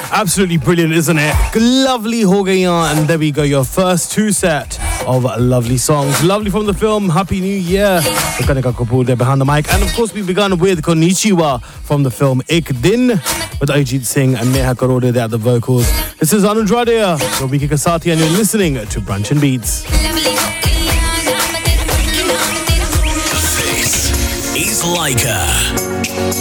Absolutely brilliant, isn't it? Lovely ho gaya, and there we go, your first two set of lovely songs. Lovely from the film Happy New Year. Kanika Kapoor there behind the mic. And of course we began with Konnichiwa from the film Ek Din with Ajit Singh and Neha Karode there at the vocals. This is Anuj Radia, Robiki Kasati, and you're listening to Brunch and Beats. This is Laika.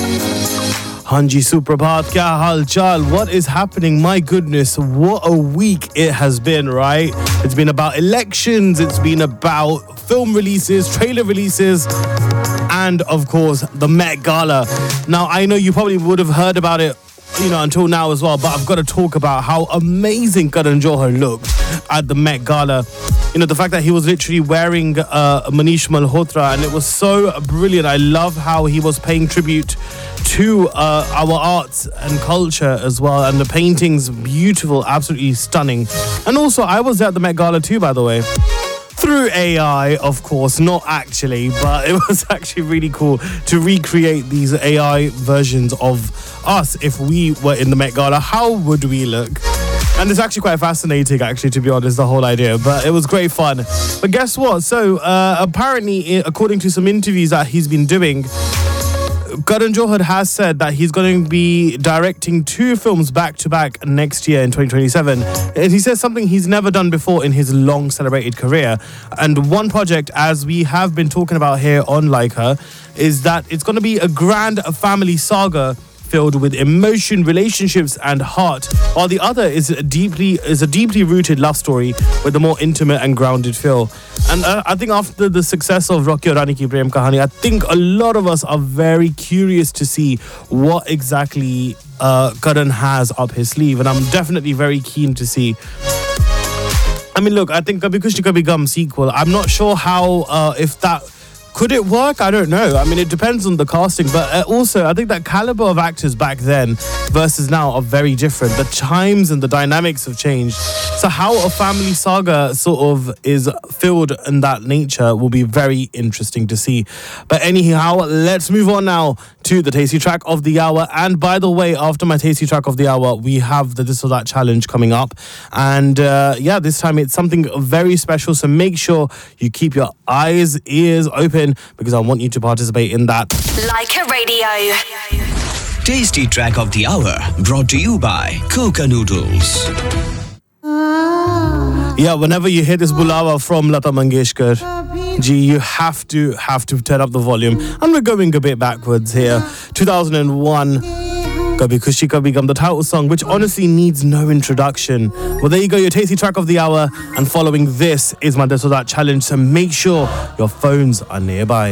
Hanji Suprabhat, kya hal chal? What is happening? My goodness, what a week it has been, right? It's been about elections, it's been about film releases, trailer releases, and of course, the Met Gala. Now, I know you probably would have heard about it, until now as well, but I've got to talk about how amazing Karan Johar looked at the Met Gala. The fact that he was literally wearing Manish Malhotra, and it was so brilliant. I love how he was paying tribute to our arts and culture as well, and the paintings, beautiful, absolutely stunning. And also, I was at the Met Gala too, by the way. Through AI, of course, not actually, but it was actually really cool to recreate these AI versions of us if we were in the Met Gala. How would we look? And it's actually quite fascinating, actually, to be honest, the whole idea. But it was great fun. But guess what? So, apparently, according to some interviews that he's been doing, Karan Johar has said that he's going to be directing 2 films back-to-back next year in 2027. And he says something he's never done before in his long celebrated career. And one project, as we have been talking about here on Laika, is that it's going to be a grand family saga filled with emotion, relationships, and heart, while the other is a deeply rooted love story with a more intimate and grounded feel. And I think after the success of Rocky Aur Rani Ki Prem Kahani, I think a lot of us are very curious to see what exactly Karan has up his sleeve, and I'm definitely very keen to see. I mean, look, I think Kabhi Khushi Kabhi Gum sequel, I'm not sure how, if that could it work? I don't know. I mean, it depends on the casting, but also I think that caliber of actors back then versus now are very different. The times and the dynamics have changed. So how a family saga sort of is filled in that nature will be very interesting to see. But anyhow, let's move on now to the Tasty Track of the Hour. And by the way, after my Tasty Track of the Hour, we have the This or That Challenge coming up. And this time it's something very special. So make sure you keep your eyes, ears open, because I want you to participate in that. Laika Radio. Tasty Track of the Hour, brought to you by Coca Noodles. Yeah, whenever you hear this bulawa from Lata Mangeshkar, you have to turn up the volume. And we're going a bit backwards here. 2001, Kabhi Khushi Kabhi Gum, the title song, which honestly needs no introduction. Well, there you go, your Tasty Track of the Hour. And following this is my This or That Challenge. So make sure your phones are nearby.